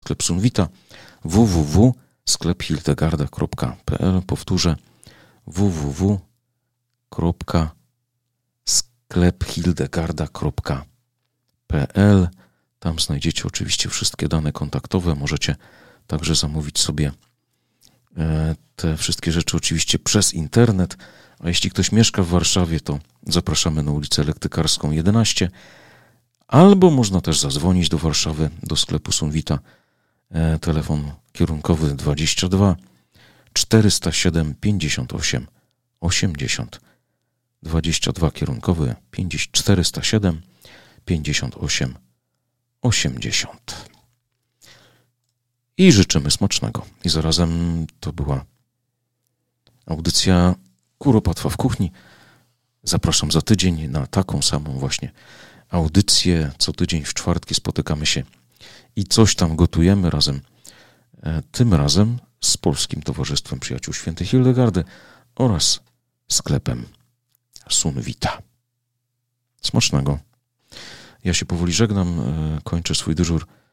sklep Sunvita, www.sklephildegarda.pl. Powtórzę, www.sklephildegarda.pl. Tam znajdziecie oczywiście wszystkie dane kontaktowe. Możecie także zamówić sobie te wszystkie rzeczy oczywiście przez internet. A jeśli ktoś mieszka w Warszawie, to zapraszamy na ulicę Lektykarską 11. Albo można też zadzwonić do Warszawy, do sklepu Sunvita. Telefon kierunkowy 22 407 58 80. 22 kierunkowy 407 58 80. I życzymy smacznego. I zarazem to była audycja Kuropatwa w kuchni. Zapraszam za tydzień na taką samą właśnie audycję. Co tydzień w czwartki spotykamy się i coś tam gotujemy razem. Tym razem z Polskim Towarzystwem Przyjaciół Świętej Hildegardy oraz sklepem Sunvita. Smacznego. Ja się powoli żegnam, kończę swój dyżur